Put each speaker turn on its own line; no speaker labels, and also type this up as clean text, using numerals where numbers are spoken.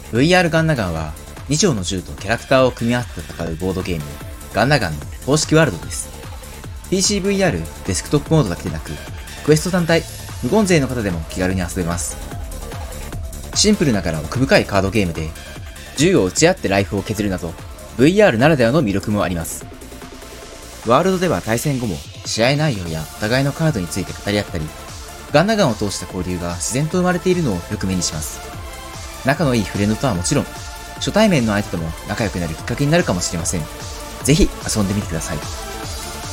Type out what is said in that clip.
VR ガンナガンは2丁の銃とキャラクターを組み合わせて戦うボードゲームガンナガンの公式ワールドです。PCVR デスクトップモードだけでなく、クエスト単体、無言勢の方でも気軽に遊べます。シンプルながら奥深いカードゲームで、銃を撃ち合ってライフを削るなど、VR ならではの魅力もあります。ワールドでは対戦後も試合内容やお互いのカードについて語り合ったり、ガンナガンを通した交流が自然と生まれているのをよく目にします。仲のいいフレンドとはもちろん、初対面の相手とも仲良くなるきっかけになるかもしれません。ぜひ遊んでみてください。